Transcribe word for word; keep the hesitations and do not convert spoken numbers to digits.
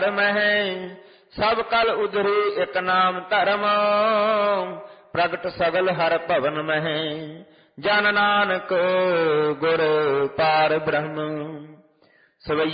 ਮਹਿ ਸਭ ਕਲ ਉਧਰੀ ਇਕ ਨਾਮ ਧਰਮ ਪ੍ਰਗਟ ਸਗਲ ਹਰ ਭਵਨ ਮਹਿ ਜਨ ਨਾਨਕ ਗੁਰ ਪਾਰ ਬ੍ਰਹਮ। ਸਵਈ